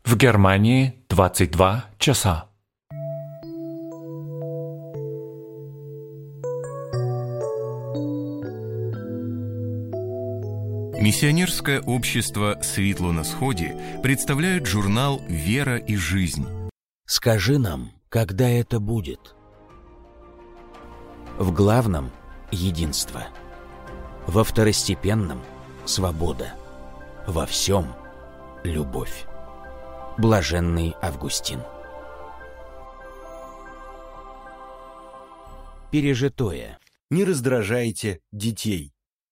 В Германии 22 часа. Миссионерское общество «Светло на сходе» представляет журнал «Вера и жизнь». Скажи нам, когда это будет? В главном – единство. Во второстепенном – свобода. Во всем – любовь. Блаженный Августин. Пережитое. Не раздражайте детей.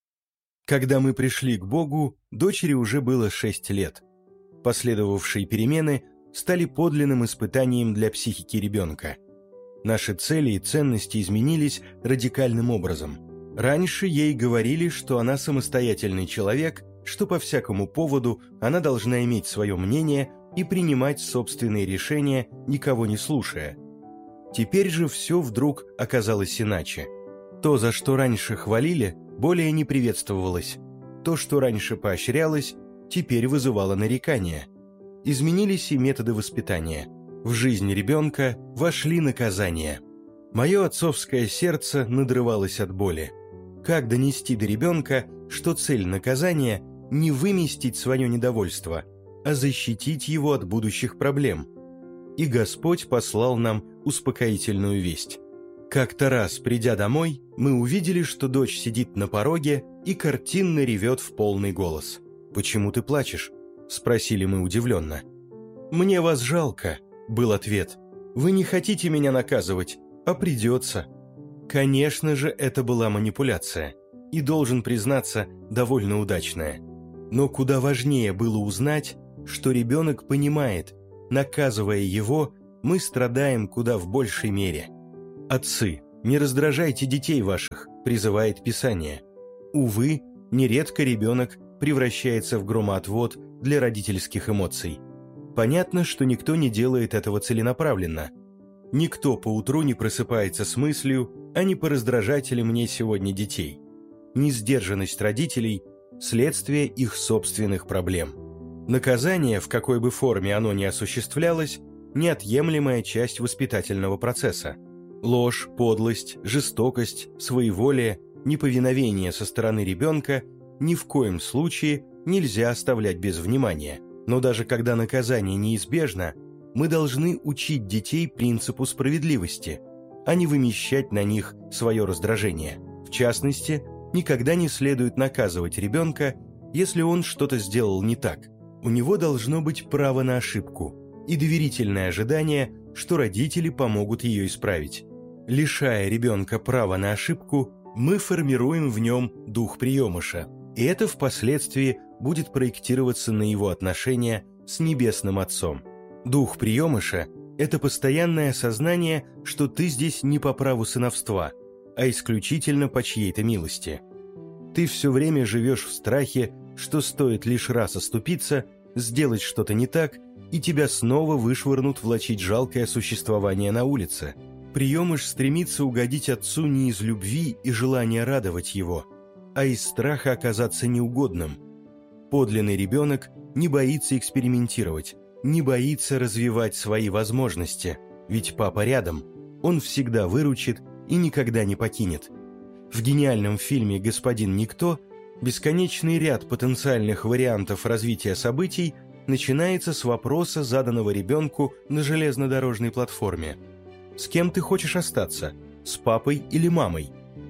Когда мы пришли к Богу, дочери уже было 6 лет. Последовавшие перемены стали подлинным испытанием для психики ребенка. Наши цели и ценности изменились радикальным образом. Раньше ей говорили, что она самостоятельный человек, что по всякому поводу она должна иметь свое мнение и принимать собственные решения, никого не слушая. Теперь же все вдруг оказалось иначе. То, за что раньше хвалили, более не приветствовалось. То, что раньше поощрялось, теперь вызывало нарекания. Изменились и методы воспитания. В жизнь ребенка вошли наказания. Мое отцовское сердце надрывалось от боли. Как донести до ребенка, что цель наказания – не выместить свое недовольство, а защитить его от будущих проблем? И Господь послал нам успокоительную весть. Как-то раз, придя домой, мы увидели, что дочь сидит на пороге и картинно ревет в полный голос. «Почему ты плачешь?» – спросили мы удивленно. «Мне вас жалко», – был ответ. «Вы не хотите меня наказывать, а придется». Конечно же, это была манипуляция, и, должен признаться, довольно удачная. Но куда важнее было узнать, что ребенок понимает, наказывая его, мы страдаем куда в большей мере. «Отцы, не раздражайте детей ваших», – призывает Писание. Увы, нередко ребенок превращается в громоотвод для родительских эмоций. Понятно, что никто не делает этого целенаправленно. Никто поутру не просыпается с мыслью, а не пораздражать ли мне сегодня детей. Несдержанность родителей – следствие их собственных проблем. Наказание, в какой бы форме оно ни осуществлялось, неотъемлемая часть воспитательного процесса. Ложь, подлость, жестокость, своеволие, неповиновение со стороны ребенка ни в коем случае нельзя оставлять без внимания. Но даже когда наказание неизбежно, мы должны учить детей принципу справедливости, а не вымещать на них свое раздражение. В частности, никогда не следует наказывать ребенка, если он что-то сделал не так. У него должно быть право на ошибку и доверительное ожидание, что родители помогут ее исправить. Лишая ребенка права на ошибку, мы формируем в нем дух приемыша, и это впоследствии будет проектироваться на его отношения с Небесным Отцом. Дух приемыша – это постоянное осознание, что ты здесь не по праву сыновства, а исключительно по чьей-то милости. Ты все время живешь в страхе, что стоит лишь раз оступиться, сделать что-то не так, и тебя снова вышвырнут влачить жалкое существование на улице. Приемыш стремится угодить отцу не из любви и желания радовать его, а из страха оказаться неугодным. Подлинный ребенок не боится экспериментировать, не боится развивать свои возможности, ведь папа рядом, он всегда выручит и никогда не покинет. В гениальном фильме «Господин Никто» бесконечный ряд потенциальных вариантов развития событий начинается с вопроса, заданного ребенку на железнодорожной платформе. С кем ты хочешь остаться? С папой или мамой?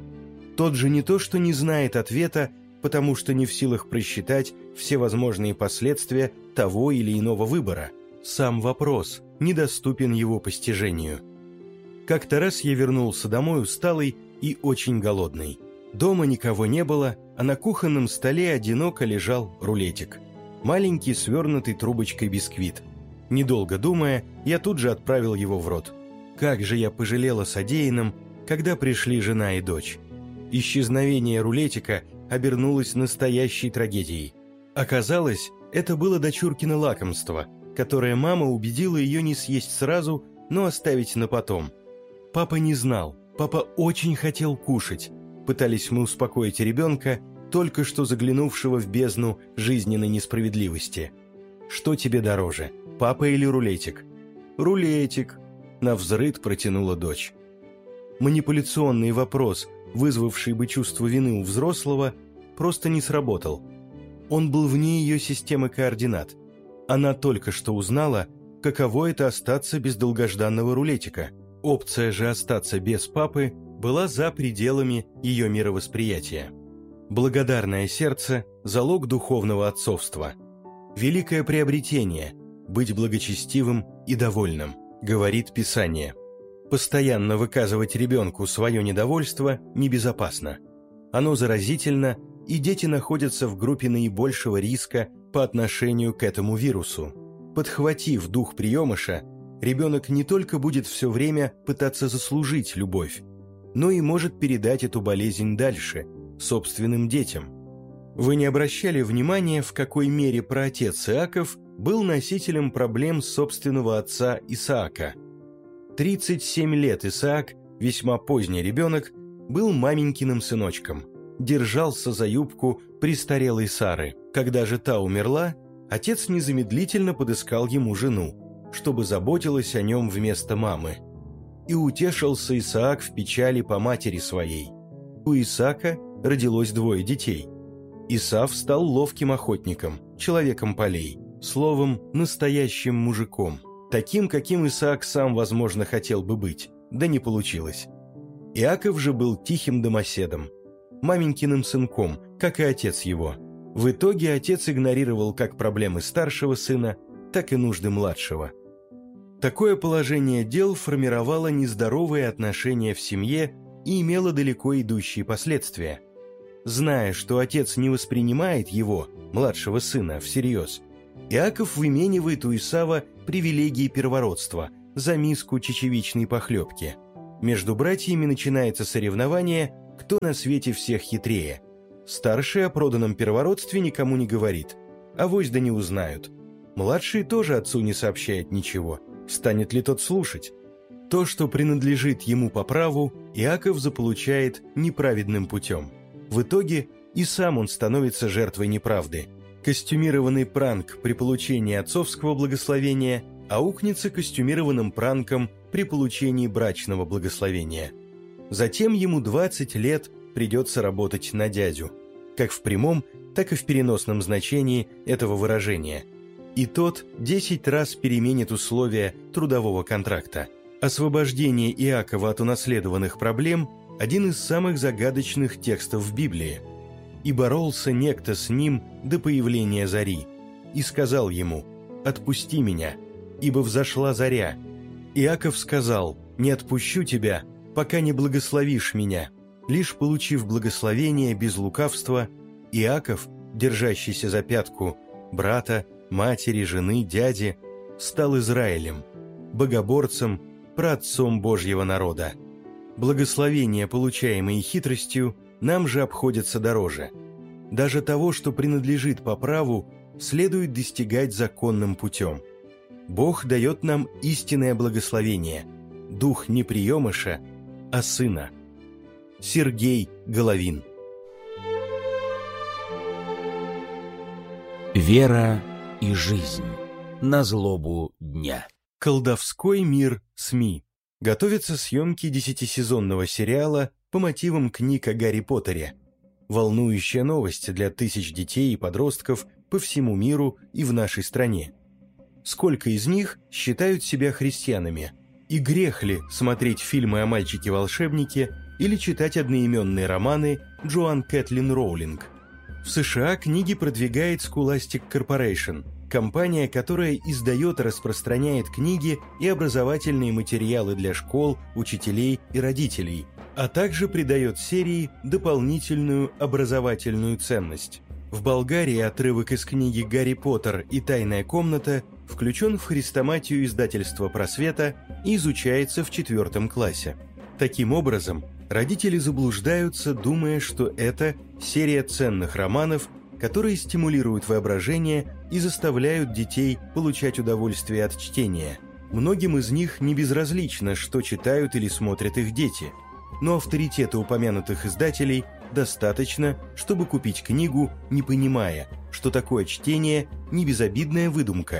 Тот же не то, что не знает ответа, потому что не в силах просчитать все возможные последствия того или иного выбора. Сам вопрос недоступен его постижению. Как-то раз я вернулся домой усталый и очень голодный. Дома никого не было, а на кухонном столе одиноко лежал рулетик. Маленький свернутый трубочкой бисквит. Недолго думая, я тут же отправил его в рот. Как же я пожалел о содеянном, когда пришли жена и дочь. Исчезновение рулетика обернулось настоящей трагедией. Оказалось, это было дочуркино лакомство, которое мама убедила ее не съесть сразу, но оставить на потом. Папа не знал, папа очень хотел кушать. Пытались мы успокоить ребенка, только что заглянувшего в бездну жизненной несправедливости. Что тебе дороже, Папа или рулетик? Рулетик, навзрыд протянула дочь. Манипуляционный вопрос, вызвавший бы чувство вины у взрослого, просто не сработал. Он был вне ее системы координат. Она только что узнала, каково это остаться без долгожданного рулетика. Опция же остаться без папы была за пределами ее мировосприятия. Благодарное сердце – залог духовного отцовства. Великое приобретение – быть благочестивым и довольным, говорит Писание. Постоянно выказывать ребенку свое недовольство небезопасно. Оно заразительно, и дети находятся в группе наибольшего риска по отношению к этому вирусу. Подхватив дух приемыша, ребенок не только будет все время пытаться заслужить любовь, но и может передать эту болезнь дальше, собственным детям. Вы не обращали внимания, в какой мере праотец Иаков был носителем проблем собственного отца Исаака? 37 лет Исаак, весьма поздний ребенок, был маменькиным сыночком, держался за юбку престарелой Сары. Когда же та умерла, отец незамедлительно подыскал ему жену, чтобы заботилась о нем вместо мамы. И утешился Исаак в печали по матери своей. У Исаака родилось 2 детей. Исав стал ловким охотником, человеком полей, словом, настоящим мужиком, таким, каким Исаак сам, возможно, хотел бы быть, да не получилось. Иаков же был тихим домоседом, маменькиным сынком, как и отец его. В итоге отец игнорировал как проблемы старшего сына, так и нужды младшего. Такое положение дел формировало нездоровые отношения в семье и имело далеко идущие последствия. Зная, что отец не воспринимает его, младшего сына, всерьез, Иаков выменивает у Исава привилегии первородства за миску чечевичной похлебки. Между братьями начинается соревнование, кто на свете всех хитрее. Старший о проданном первородстве никому не говорит, авось да не узнают. Младший тоже отцу не сообщает ничего, станет ли тот слушать? То, что принадлежит ему по праву, Иаков заполучает неправедным путем. В итоге и сам он становится жертвой неправды. Костюмированный пранк при получении отцовского благословения аукнется костюмированным пранком при получении брачного благословения. Затем ему 20 лет придется работать на дядю, как в прямом, так и в переносном значении этого выражения. И тот 10 раз переменит условия трудового контракта. Освобождение Иакова от унаследованных проблем – один из самых загадочных текстов в Библии. «И боролся некто с ним до появления зари, и сказал ему: отпусти меня, ибо взошла заря. Иаков сказал: не отпущу тебя, пока не благословишь меня». Лишь получив благословение без лукавства, Иаков, держащийся за пятку брата, матери, жены, дяди, стал Израилем, богоборцем, праотцом Божьего народа. Благословения, получаемые хитростью, нам же обходятся дороже. Даже того, что принадлежит по праву, следует достигать законным путем. Бог дает нам истинное благословение, дух не приемыша, а сына. Сергей Головин. Вера и жизнь на злобу дня. Колдовской мир СМИ. Готовятся съемки 10-сезонного сериала по мотивам книг о Гарри Поттере. Волнующая новость для тысяч детей и подростков по всему миру и в нашей стране. Сколько из них считают себя христианами? И грех ли смотреть фильмы о мальчике-волшебнике или читать одноименные романы Джоан Кэтлин Роулинг? В США книги продвигает Scholastic Corporation, компания, которая издает и распространяет книги и образовательные материалы для школ, учителей и родителей, а также придает серии дополнительную образовательную ценность. В Болгарии отрывок из книги «Гарри Поттер и тайная комната» включен в хрестоматию издательства «Просвета» и изучается в 4 классе. Таким образом, родители заблуждаются, думая, что это серия ценных романов, которые стимулируют воображение и заставляют детей получать удовольствие от чтения. Многим из них не безразлично, что читают или смотрят их дети, но авторитета упомянутых издателей достаточно, чтобы купить книгу, не понимая, что такое чтение не безобидная выдумка,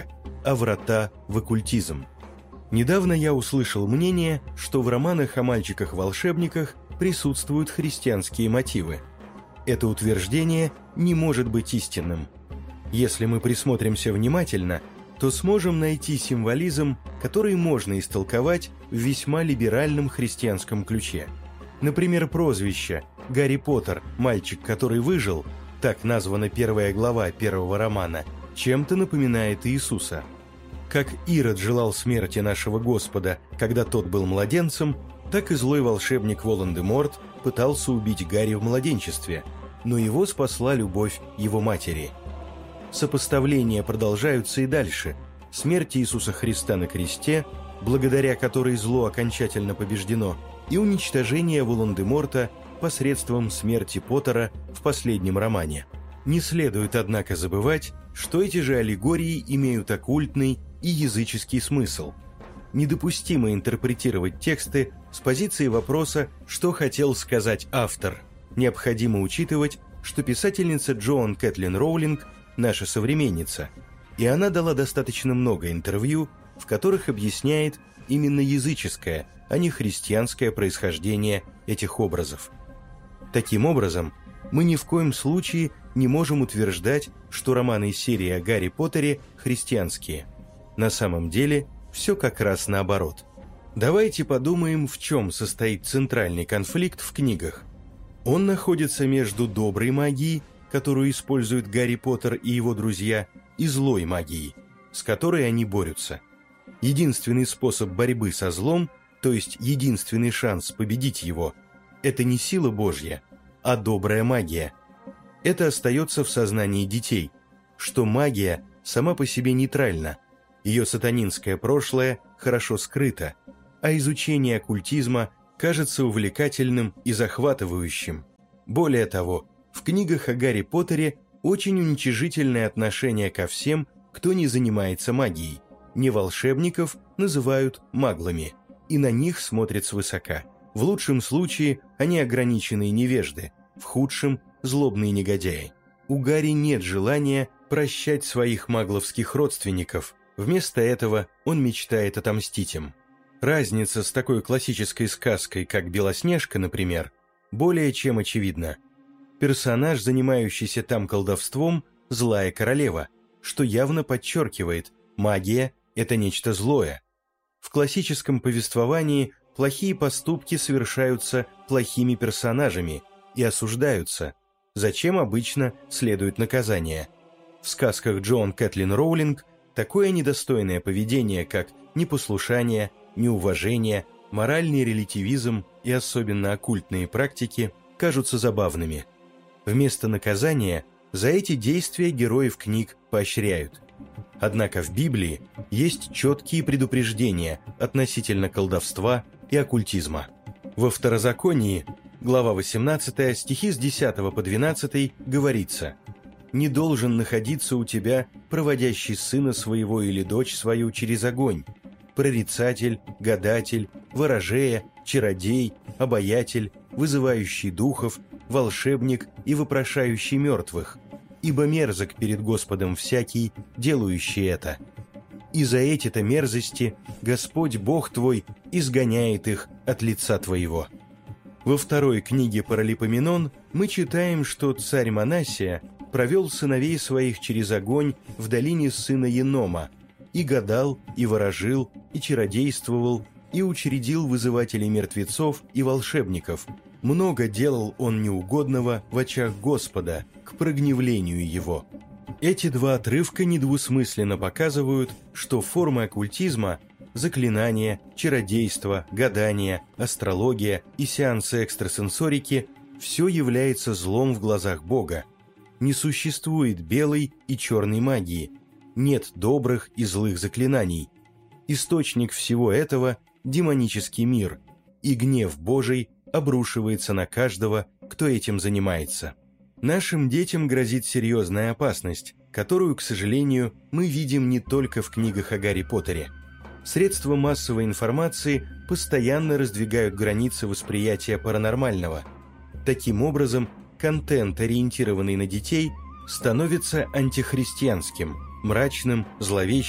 а врата в оккультизм. Недавно я услышал мнение, что в романах о мальчиках-волшебниках присутствуют христианские мотивы. Это утверждение не может быть истинным. Если мы присмотримся внимательно, то сможем найти символизм, который можно истолковать в весьма либеральном христианском ключе. Например, прозвище «Гарри Поттер. Мальчик, который выжил», так названа первая глава первого романа, чем-то напоминает Иисуса. Как Ирод желал смерти нашего Господа, когда тот был младенцем, так и злой волшебник Волан-де-Морт пытался убить Гарри в младенчестве, но его спасла любовь его матери. Сопоставления продолжаются и дальше. Смерть Иисуса Христа на кресте, благодаря которой зло окончательно побеждено, и уничтожение Волан-де-Морта посредством смерти Поттера в последнем романе. Не следует, однако, забывать, что эти же аллегории имеют оккультный и языческий смысл. Недопустимо интерпретировать тексты с позиции вопроса, что хотел сказать автор. Необходимо учитывать, что писательница Джоан Кэтлин Роулинг – наша современница, и она дала достаточно много интервью, в которых объясняет именно языческое, а не христианское происхождение этих образов. Таким образом, мы ни в коем случае не можем утверждать, что романы серии о Гарри Поттере христианские. На самом деле, все как раз наоборот. Давайте подумаем, в чем состоит центральный конфликт в книгах. Он находится между доброй магией, которую используют Гарри Поттер и его друзья, и злой магией, с которой они борются. Единственный способ борьбы со злом, то есть единственный шанс победить его, это не сила Божья, а добрая магия. Это остается в сознании детей, что магия сама по себе нейтральна, ее сатанинское прошлое хорошо скрыто, а изучение оккультизма кажется увлекательным и захватывающим. Более того, в книгах о Гарри Поттере очень уничижительное отношение ко всем, кто не занимается магией. Не волшебников называют маглами, и на них смотрят свысока. В лучшем случае они ограниченные невежды, в худшем – злобные негодяи. У Гарри нет желания прощать своих магловских родственников, вместо этого он мечтает отомстить им. Разница с такой классической сказкой, как «Белоснежка», например, более чем очевидна. Персонаж, занимающийся там колдовством, злая королева, что явно подчеркивает, магия – это нечто злое. В классическом повествовании плохие поступки совершаются плохими персонажами и осуждаются, зачем обычно следует наказание. В сказках Джоан Кэтлин Роулинг такое недостойное поведение, как непослушание, неуважение, моральный релятивизм и особенно оккультные практики кажутся забавными. Вместо наказания за эти действия героев книг поощряют. Однако в Библии есть четкие предупреждения относительно колдовства и оккультизма. Во Второзаконии, глава 18, стихи с 10 по 12 говорится: «Не должен находиться у тебя проводящий сына своего или дочь свою через огонь, прорицатель, гадатель, ворожея, чародей, обаятель, вызывающий духов, волшебник и вопрошающий мертвых, ибо мерзок перед Господом всякий, делающий это. И за эти-то мерзости Господь Бог твой изгоняет их от лица твоего». Во второй книге Паралипоменон мы читаем, что царь Манассия провел сыновей своих через огонь в долине сына Енома, и гадал, и ворожил, и чародействовал, и учредил вызывателей мертвецов и волшебников. Много делал он неугодного в очах Господа, к прогневлению его. Эти два отрывка недвусмысленно показывают, что формы оккультизма – заклинания, чародейство, гадание, астрология и сеансы экстрасенсорики – все является злом в глазах Бога. Не существует белой и черной магии, нет добрых и злых заклинаний. Источник всего этого – демонический мир, и гнев Божий обрушивается на каждого, кто этим занимается. Нашим детям грозит серьезная опасность, которую, к сожалению, мы видим не только в книгах о Гарри Поттере. Средства массовой информации постоянно раздвигают границы восприятия паранормального. Таким образом, контент, ориентированный на детей, становится антихристианским, мрачным, зловещим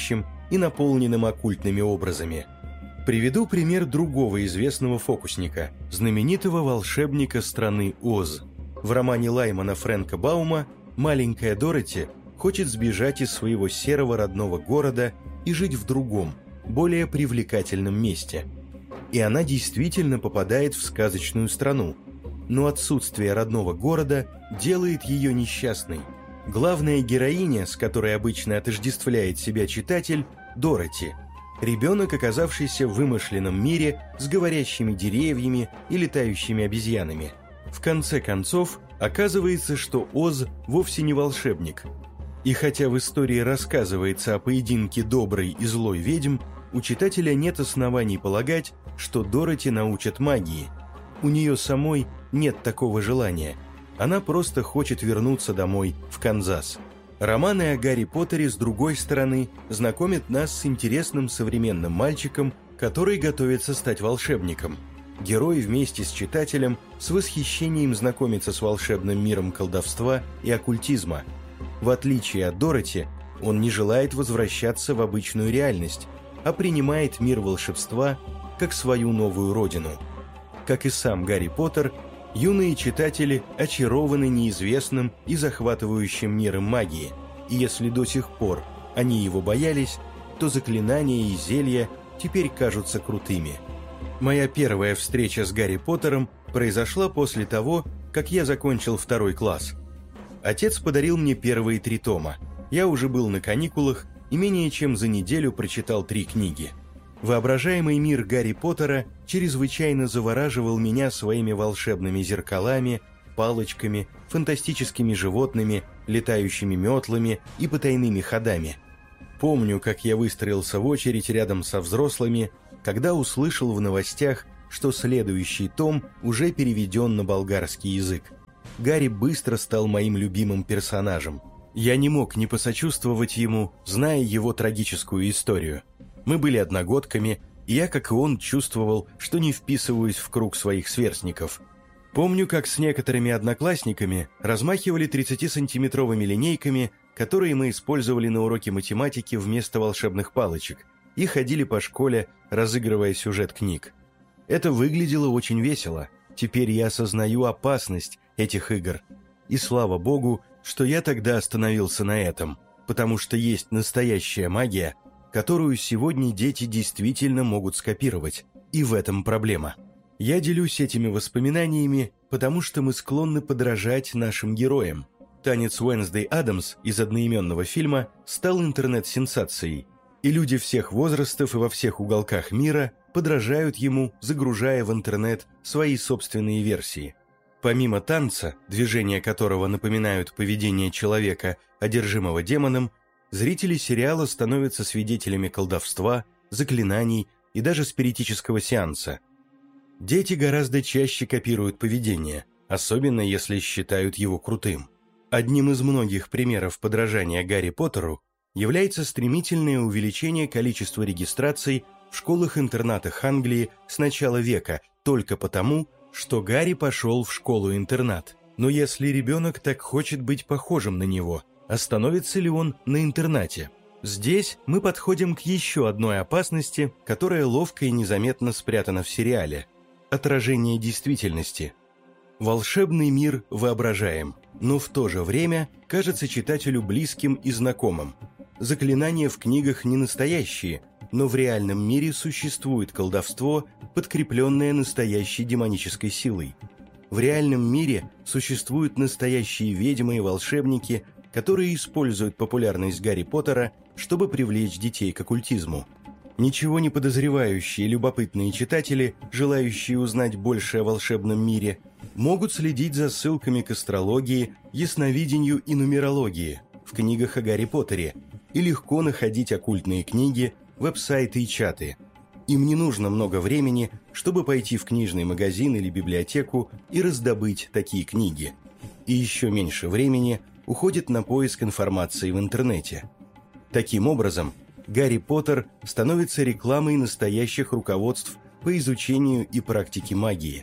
и наполненным оккультными образами. Приведу пример другого известного фокусника, знаменитого волшебника страны Оз. В романе Лаймана Фрэнка Баума маленькая Дороти хочет сбежать из своего серого родного города и жить в другом, более привлекательном месте. И она действительно попадает в сказочную страну, но отсутствие родного города делает ее несчастной. Главная героиня, с которой обычно отождествляет себя читатель, Дороти. Ребенок, оказавшийся в вымышленном мире с говорящими деревьями и летающими обезьянами. В конце концов, оказывается, что Оз вовсе не волшебник. И хотя в истории рассказывается о поединке доброй и злой ведьм, у читателя нет оснований полагать, что Дороти научат магии. У нее самой нет такого желания. Она просто хочет вернуться домой, в Канзас. Романы о Гарри Поттере, с другой стороны, знакомят нас с интересным современным мальчиком, который готовится стать волшебником. Герой вместе с читателем с восхищением знакомится с волшебным миром колдовства и оккультизма. В отличие от Дороти, он не желает возвращаться в обычную реальность, а принимает мир волшебства как свою новую родину. Как и сам Гарри Поттер, юные читатели очарованы неизвестным и захватывающим миром магии, и если до сих пор они его боялись, то заклинания и зелья теперь кажутся крутыми. Моя первая встреча с Гарри Поттером произошла после того, как я закончил 2 класс. Отец подарил мне первые 3 тома. Я уже был на каникулах и менее чем за неделю прочитал 3 книги. Воображаемый мир Гарри Поттера чрезвычайно завораживал меня своими волшебными зеркалами, палочками, фантастическими животными, летающими метлами и потайными ходами. Помню, как я выстроился в очередь рядом со взрослыми, когда услышал в новостях, что следующий том уже переведен на болгарский язык. Гарри быстро стал моим любимым персонажем. Я не мог не посочувствовать ему, зная его трагическую историю. Мы были одногодками, и я, как и он, чувствовал, что не вписываюсь в круг своих сверстников. Помню, как с некоторыми одноклассниками размахивали 30-сантиметровыми линейками, которые мы использовали на уроке математики вместо волшебных палочек, и ходили по школе, разыгрывая сюжет книг. Это выглядело очень весело. Теперь я осознаю опасность этих игр. И слава богу, что я тогда остановился на этом, потому что есть настоящая магия, которую сегодня дети действительно могут скопировать, и в этом проблема. Я делюсь этими воспоминаниями, потому что мы склонны подражать нашим героям. Танец Уэнсдей Адамс из одноименного фильма стал интернет-сенсацией, и люди всех возрастов и во всех уголках мира подражают ему, загружая в интернет свои собственные версии. Помимо танца, движения которого напоминают поведение человека, одержимого демоном, зрители сериала становятся свидетелями колдовства, заклинаний и даже спиритического сеанса. Дети гораздо чаще копируют поведение, особенно если считают его крутым. Одним из многих примеров подражания Гарри Поттеру является стремительное увеличение количества регистраций в школах-интернатах Англии с начала века только потому, что Гарри пошел в школу-интернат. Но если ребенок так хочет быть похожим на него, остановится ли он на интернате? Здесь мы подходим к еще одной опасности, которая ловко и незаметно спрятана в сериале – отражение действительности. Волшебный мир воображаем, но в то же время кажется читателю близким и знакомым. Заклинания в книгах не настоящие, но в реальном мире существует колдовство, подкрепленное настоящей демонической силой. В реальном мире существуют настоящие ведьмы и волшебники, которые используют популярность Гарри Поттера, чтобы привлечь детей к оккультизму. Ничего не подозревающие любопытные читатели, желающие узнать больше о волшебном мире, могут следить за ссылками к астрологии, ясновидению и нумерологии в книгах о Гарри Поттере и легко находить оккультные книги, веб-сайты и чаты. Им не нужно много времени, чтобы пойти в книжный магазин или библиотеку и раздобыть такие книги. И еще меньше времени уходит на поиск информации в интернете. Таким образом, Гарри Поттер становится рекламой настоящих руководств по изучению и практике магии.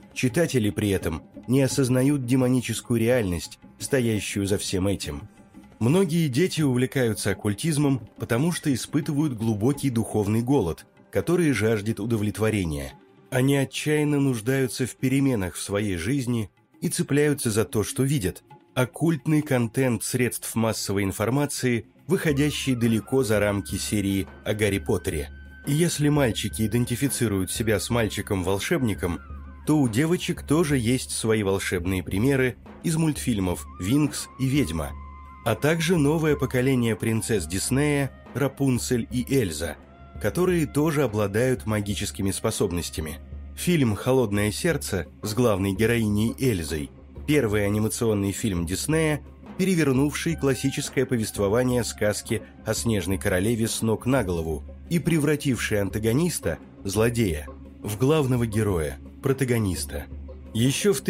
Читатели при этом не осознают демоническую реальность, стоящую за всем этим. Многие дети увлекаются оккультизмом, потому что испытывают глубокий духовный голод, который жаждет удовлетворения. Они отчаянно нуждаются в переменах в своей жизни и цепляются за то, что видят. Оккультный контент средств массовой информации, выходящий далеко за рамки серии о Гарри Поттере. И если мальчики идентифицируют себя с мальчиком-волшебником, то у девочек тоже есть свои волшебные примеры из мультфильмов «Винкс» и «Ведьма», а также новое поколение принцесс Диснея Рапунцель и Эльза, которые тоже обладают магическими способностями. Фильм «Холодное сердце» с главной героиней Эльзой – первый анимационный фильм Диснея, перевернувший классическое повествование сказки о Снежной королеве с ног на голову и превративший антагониста, злодея, в главного героя, протагониста. Еще в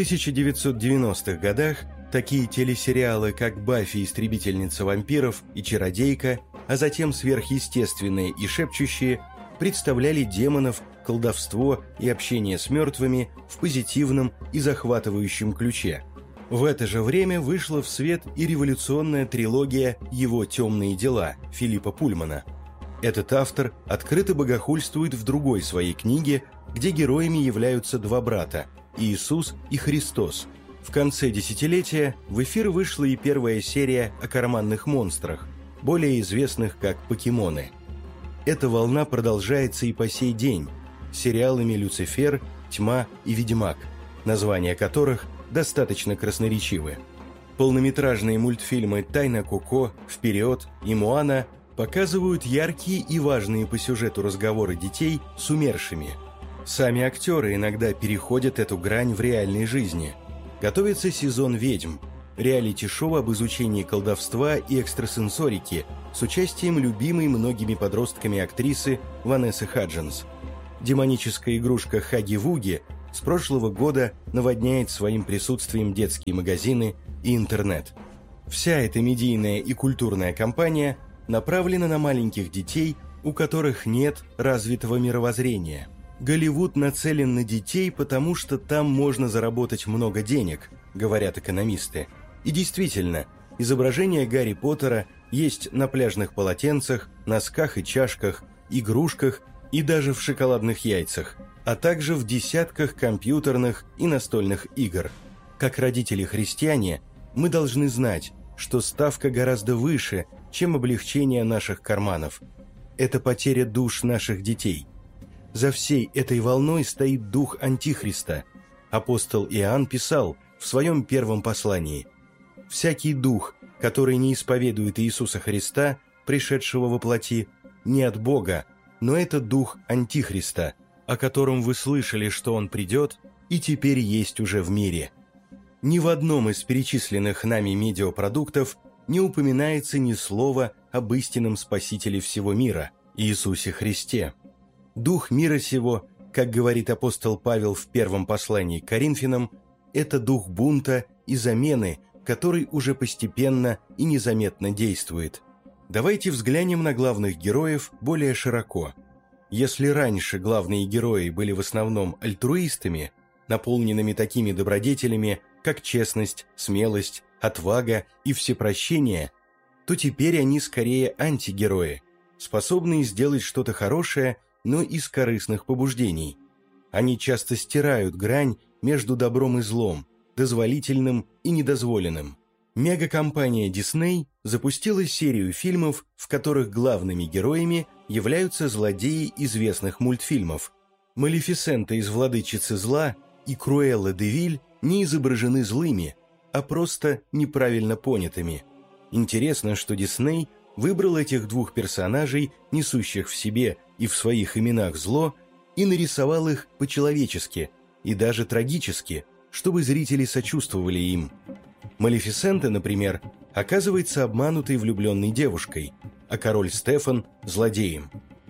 1990-х годах такие телесериалы, как «Баффи. Истребительница вампиров» и «Чародейка», а затем «Сверхъестественные» и «Шепчущие» представляли демонов, колдовство и общение с мертвыми в позитивном и захватывающем ключе. В это же время вышла в свет и революционная трилогия «Его темные дела» Филиппа Пульмана. Этот автор открыто богохульствует в другой своей книге, где героями являются два брата – Иисус и Христос. В конце десятилетия в эфир вышла и первая серия о карманных монстрах, более известных как покемоны. Эта волна продолжается и по сей день сериалами «Люцифер», «Тьма» и «Ведьмак», названия которых достаточно красноречивы. Полнометражные мультфильмы «Тайна Коко», «Вперед» и «Моана» показывают яркие и важные по сюжету разговоры детей с умершими. Сами актеры иногда переходят эту грань в реальной жизни. Готовится сезон «Ведьм», реалити-шоу об изучении колдовства и экстрасенсорики с участием любимой многими подростками актрисы Ванессы Хадженс. Демоническая игрушка Хаги-Вуги с прошлого года наводняет своим присутствием детские магазины и интернет. Вся эта медийная и культурная кампания направлена на маленьких детей, у которых нет развитого мировоззрения. Голливуд нацелен на детей, потому что там можно заработать много денег, говорят экономисты. И действительно, изображения Гарри Поттера есть на пляжных полотенцах, носках и чашках, игрушках и даже в шоколадных яйцах, а также в десятках компьютерных и настольных игр. Как родители-христиане, мы должны знать, что ставка гораздо выше, чем облегчение наших карманов. Это потеря душ наших детей. За всей этой волной стоит дух Антихриста. Апостол Иоанн писал в своем первом послании: «Всякий дух, который не исповедует Иисуса Христа, пришедшего во плоти, не от Бога, но это дух Антихриста, о котором вы слышали, что он придет и теперь есть уже в мире». Ни в одном из перечисленных нами медиапродуктов не упоминается ни слова об истинном Спасителе всего мира, Иисусе Христе. Дух мира сего, как говорит апостол Павел в первом послании к Коринфянам, это дух бунта и замены, который уже постепенно и незаметно действует. Давайте взглянем на главных героев более широко. Если раньше главные герои были в основном альтруистами, наполненными такими добродетелями, как честность, смелость, отвага и всепрощение, то теперь они скорее антигерои, способные сделать что-то хорошее, но из корыстных побуждений. Они часто стирают грань между добром и злом, дозволительным и недозволенным. Мегакомпания Disney запустила серию фильмов, в которых главными героями являются злодеи известных мультфильмов. Малефисента из «Владычицы зла» и Круэлла де Виль не изображены злыми, а просто неправильно понятыми. Интересно, что Disney выбрал этих двух персонажей, несущих в себе и в своих именах зло, и нарисовал их по-человечески и даже трагически, чтобы зрители сочувствовали им. Малефисента, например, оказывается обманутой влюбленной девушкой, а король Стефан – злодеем.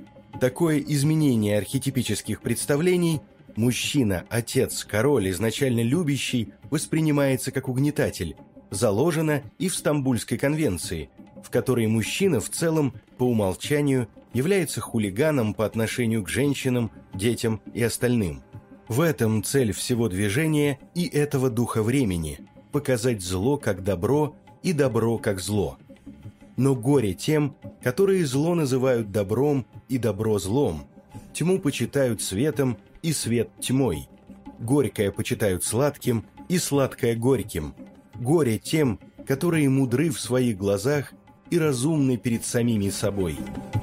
Такое изменение архетипических представлений – мужчина, отец, король, изначально любящий, воспринимается как угнетатель – заложено и в Стамбульской конвенции, в которой мужчина в целом, по умолчанию, является хулиганом по отношению к женщинам, детям и остальным. В этом цель всего движения и этого духа времени – показать зло как добро и добро как зло. Но горе тем, которые зло называют добром и добро злом, тьму почитают светом и свет тьмой, горькое почитают сладким и сладкое горьким. Горе тем, которые мудры в своих глазах и разумны перед самими собой.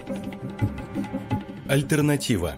Альтернатива.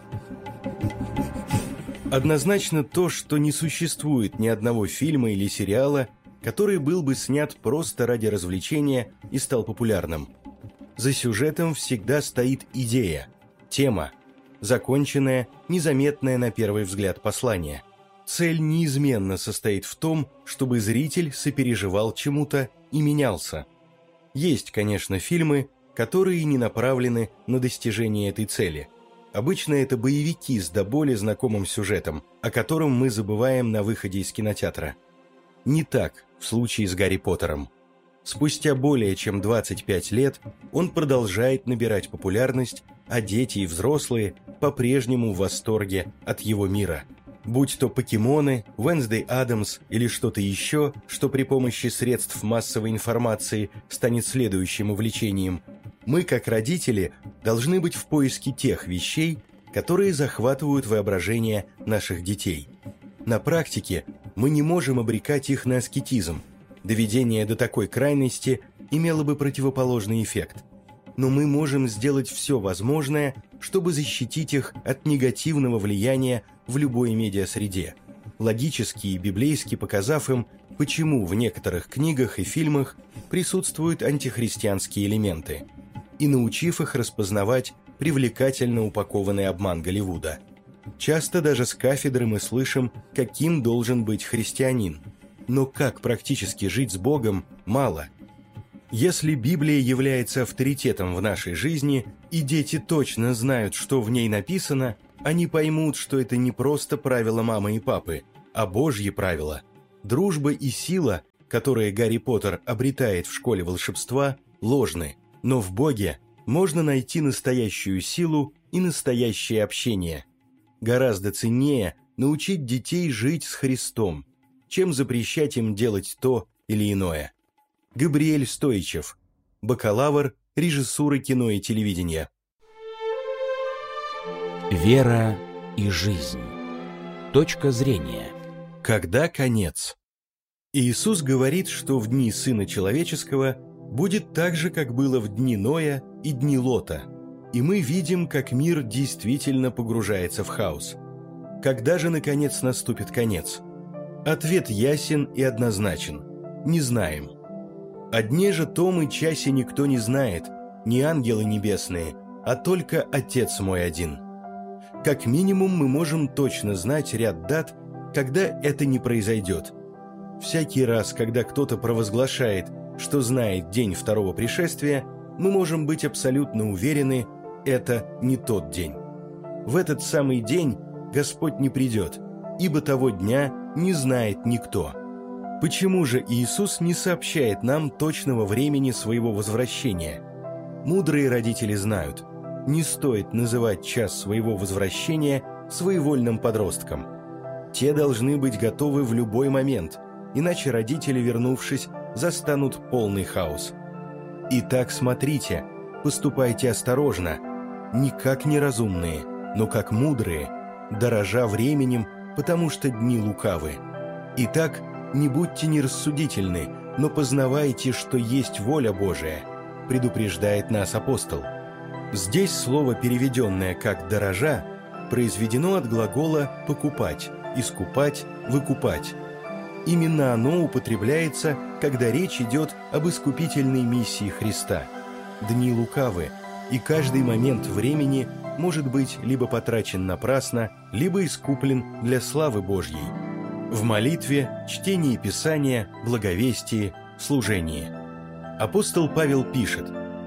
Однозначно то, что не существует ни одного фильма или сериала, который был бы снят просто ради развлечения и стал популярным. За сюжетом всегда стоит идея, тема, законченное, незаметное на первый взгляд послание. Цель неизменно состоит в том, чтобы зритель сопереживал чему-то и менялся. Есть, конечно, фильмы, которые не направлены на достижение этой цели. Обычно это боевики с до боли знакомым сюжетом, о котором мы забываем на выходе из кинотеатра. Не так в случае с Гарри Поттером. Спустя более чем 25 лет он продолжает набирать популярность, а дети и взрослые по-прежнему в восторге от его мира. Будь то покемоны, Уэнсдей Адамс или что-то еще, что при помощи средств массовой информации станет следующим увлечением, мы, как родители, должны быть в поиске тех вещей, которые захватывают воображение наших детей. На практике мы не можем обрекать их на аскетизм. Доведение до такой крайности имело бы противоположный эффект. Но мы можем сделать все возможное, чтобы защитить их от негативного влияния в любой медиасреде, логически и библейски показав им, почему в некоторых книгах и фильмах присутствуют антихристианские элементы, и научив их распознавать привлекательно упакованный обман Голливуда. Часто даже с кафедры мы слышим, каким должен быть христианин. Но как практически жить с Богом, мало. Если Библия является авторитетом в нашей жизни, и дети точно знают, что в ней написано, они поймут, что это не просто правила мамы и папы, а Божьи правила. Дружба и сила, которые Гарри Поттер обретает в школе волшебства, ложны. Но в Боге можно найти настоящую силу и настоящее общение. Гораздо ценнее научить детей жить с Христом, чем запрещать им делать то или иное. Габриэль Стоичев, бакалавр режиссуры кино и телевидения. Вера и жизнь. Точка зрения. Когда конец? Иисус говорит, что в дни Сына Человеческого будет так же, как было в дни Ноя и дни Лота, и мы видим, как мир действительно погружается в хаос. Когда же, наконец, наступит конец? Ответ ясен и однозначен. Не знаем. О дне же том и часе никто не знает, не ангелы небесные, а только Отец мой один. Как минимум мы можем точно знать ряд дат, когда это не произойдет. Всякий раз, когда кто-то провозглашает, что знает день второго пришествия, мы можем быть абсолютно уверены, это не тот день. В этот самый день Господь не придет, ибо того дня не знает никто. Почему же Иисус не сообщает нам точного времени своего возвращения? Мудрые родители знают, не стоит называть час своего возвращения своевольным подростком. Те должны быть готовы в любой момент, иначе родители, вернувшись, застанут полный хаос. Итак, смотрите, поступайте осторожно, не как неразумные, но как мудрые, дорожа временем, потому что дни лукавы. Итак, не будьте нерассудительны, но познавайте, что есть воля Божия, предупреждает нас апостол. Здесь слово, переведенное как «дорожа», произведено от глагола «покупать», «искупать», «выкупать». Именно оно употребляется, когда речь идет об искупительной миссии Христа. Дни лукавы, и каждый момент времени может быть либо потрачен напрасно, либо искуплен для славы Божьей. В молитве, чтении Писания, благовестии, служении. Апостол Павел пишет: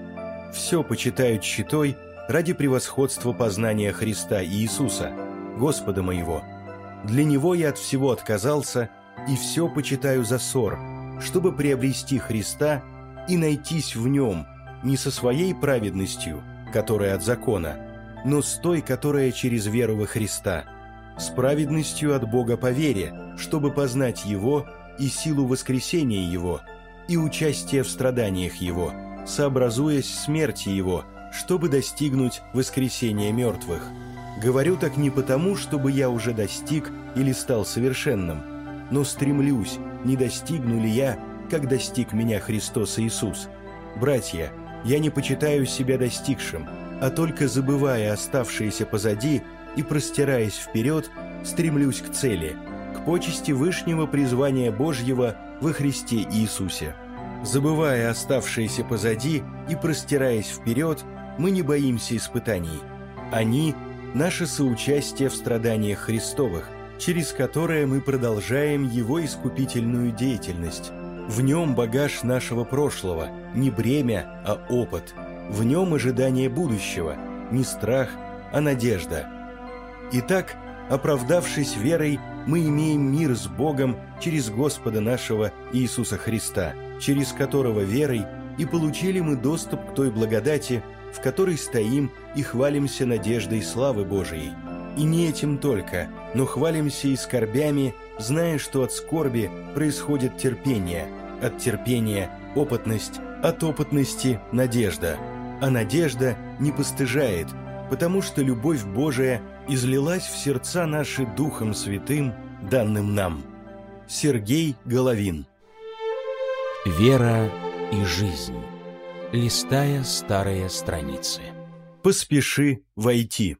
«Все почитают щитой ради превосходства познания Христа и Иисуса, Господа моего. Для Него я от всего отказался, и все почитаю за ссор, чтобы приобрести Христа и найтись в Нем, не со своей праведностью, которая от закона, но с той, которая через веру во Христа, с праведностью от Бога по вере, чтобы познать Его и силу воскресения Его, и участие в страданиях Его, сообразуясь смерти Его, чтобы достигнуть воскресения мертвых. Говорю так не потому, чтобы я уже достиг или стал совершенным, но стремлюсь, не достигну ли я, как достиг меня Христос Иисус. Братья, я не почитаю себя достигшим, а только забывая оставшееся позади и простираясь вперед, стремлюсь к цели, к почести вышнего призвания Божьего во Христе Иисусе. Забывая оставшееся позади и простираясь вперед, мы не боимся испытаний. Они – наше соучастие в страданиях Христовых, через которое мы продолжаем Его искупительную деятельность. В нем багаж нашего прошлого, не бремя, а опыт. В нем ожидание будущего, не страх, а надежда. Итак, оправдавшись верой, мы имеем мир с Богом через Господа нашего Иисуса Христа, через которого верой и получили мы доступ к той благодати, в которой стоим и хвалимся надеждой славы Божией. И не этим только, но хвалимся и скорбями, зная, что от скорби происходит терпение, от терпения – опытность, от опытности – надежда. А надежда не постыжает, потому что любовь Божия излилась в сердца наши Духом Святым, данным нам. Сергей Головин. Вера и жизнь. Листая старые страницы. Поспеши войти.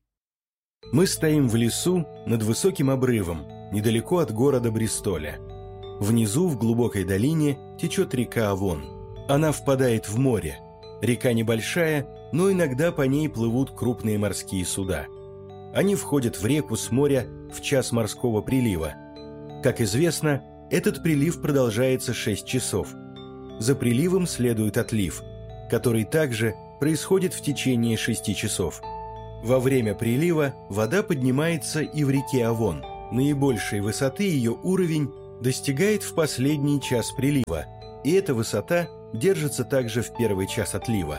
Мы стоим в лесу над высоким обрывом, недалеко от города Бристоля. Внизу, в глубокой долине, течет река Авон. Она впадает в море. Река небольшая, но иногда по ней плывут крупные морские суда. Они входят в реку с моря в час морского прилива. Как известно, этот прилив продолжается 6 часов. За приливом следует отлив, который также происходит в течение 6 часов. Во время прилива вода поднимается и в реке Авон. Наибольшей высоты ее уровень достигает в последний час прилива, и эта высота держится также в первый час отлива.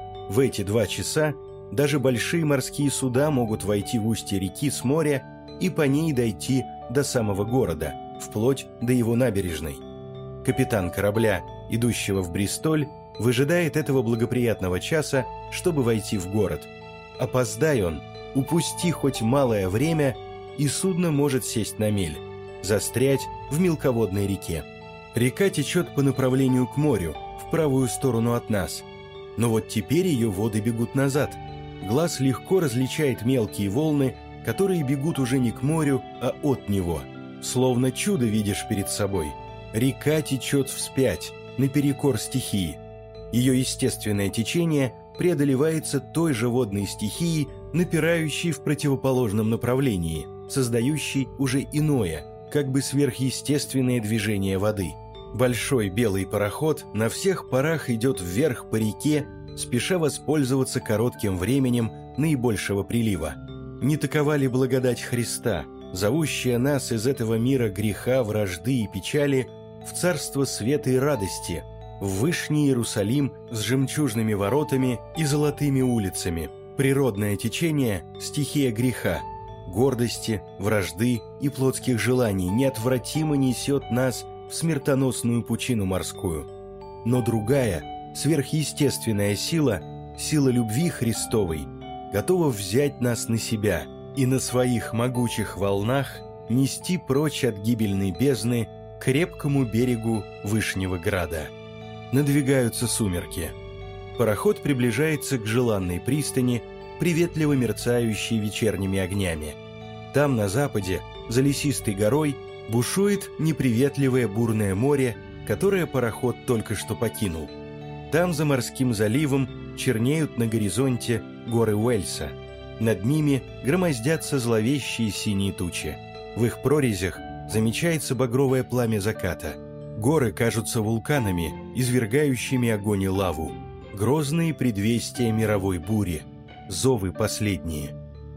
В эти 2 часа даже большие морские суда могут войти в устье реки с моря и по ней дойти до самого города, вплоть до его набережной. Капитан корабля, идущего в Бристоль, выжидает этого благоприятного часа, чтобы войти в город. Опоздай он, упусти хоть малое время, и судно может сесть на мель, застрять в мелководной реке. Река течет по направлению к морю, в правую сторону от нас. Но вот теперь ее воды бегут назад. Глаз легко различает мелкие волны, которые бегут уже не к морю, а от него. Словно чудо видишь перед собой. Река течет вспять, наперекор стихии. Ее естественное течение преодолевается той же водной стихией, напирающей в противоположном направлении, создающей уже иное, как бы сверхъестественное движение воды. Большой белый пароход на всех парах идет вверх по реке, спеша воспользоваться коротким временем наибольшего прилива. Не такова ли благодать Христа, зовущая нас из этого мира греха, вражды и печали в царство света и радости, в Вышний Иерусалим с жемчужными воротами и золотыми улицами? Природное течение – стихия греха, гордости, вражды и плотских желаний неотвратимо несет нас в смертоносную пучину морскую. Но другая, сверхъестественная сила, сила любви Христовой, готова взять нас на себя и на своих могучих волнах нести прочь от гибельной бездны к крепкому берегу Вышнего Града. Надвигаются сумерки. Пароход приближается к желанной пристани, приветливо мерцающей вечерними огнями. Там, на западе, за лесистой горой, бушует неприветливое бурное море, которое пароход только что покинул. Там, за морским заливом, чернеют на горизонте горы Уэльса. Над ними громоздятся зловещие синие тучи. В их прорезях замечается багровое пламя заката. Горы кажутся вулканами, извергающими огонь и лаву. Грозные предвестия мировой бури. Зовы последние.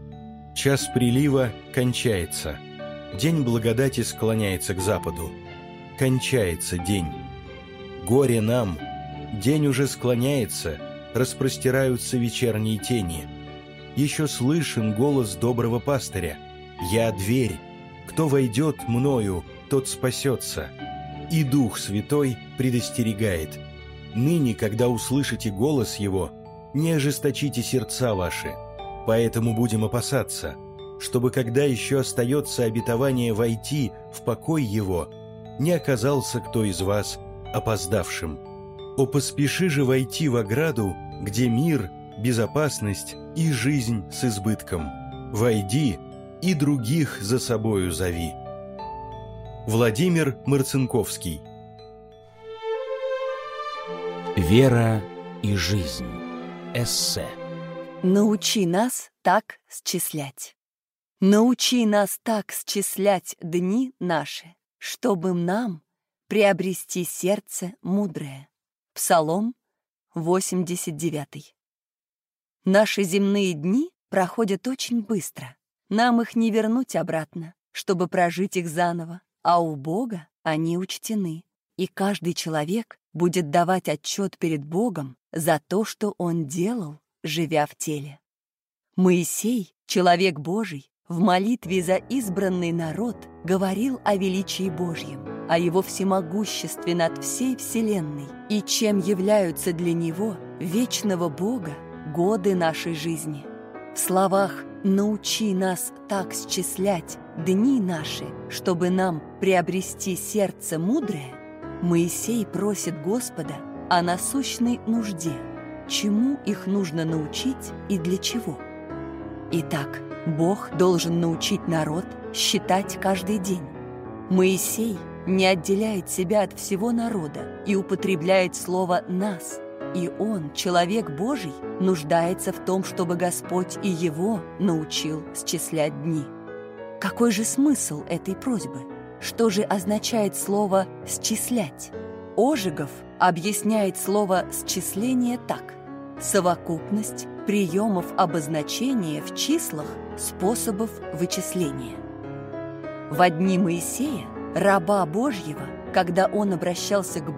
Час прилива кончается. День благодати склоняется к западу. Кончается день. Горе нам! День уже склоняется, распростираются вечерние тени. Еще слышен голос доброго пастыря. «Я дверь. Кто войдет мною, тот спасется». И Дух Святой предостерегает. Ныне, когда услышите голос Его, не ожесточите сердца ваши, поэтому будем опасаться, чтобы, когда еще остается обетование войти в покой Его, не оказался кто из вас опоздавшим. О, поспеши же войти в ограду, где мир, безопасность и жизнь с избытком. Войди и других за собою зови. Владимир Марцинковский. Вера и жизнь. Эссе. Научи нас так счислять. Научи нас так счислять дни наши, чтобы нам приобрести сердце мудрое. Псалом 89. Наши земные дни проходят очень быстро. Нам их не вернуть обратно, чтобы прожить их заново, а у Бога они учтены, и каждый человек будет давать отчет перед Богом за то, что он делал, живя в теле. Моисей, человек Божий, в молитве за избранный народ говорил о величии Божьем, о Его всемогуществе над всей вселенной и чем являются для Него, вечного Бога, годы нашей жизни. В словах «научи нас так счислять дни наши, чтобы нам приобрести сердце мудрое» Моисей просит Господа о насущной нужде, чему их нужно научить и для чего. Итак, Бог должен научить народ считать каждый день. Моисей не отделяет себя от всего народа и употребляет слово «нас», и он, человек Божий, нуждается в том, чтобы Господь и его научил счислять дни. Какой же смысл этой просьбы? Что же означает слово «счислять»? Ожегов объясняет слово «счисление» так: совокупность приемов обозначения в числах способов вычисления. Во дни Моисея, раба Божьего, когда он обращался к